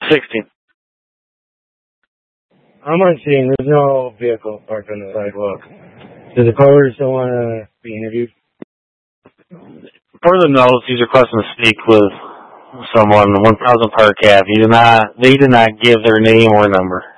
16. I'm on scene. There's no vehicle parked on the sidewalk. Does the caller still want to be interviewed? Per the notes, he's requesting to speak with someone, 1000 Park Ave. They did not give their name or number.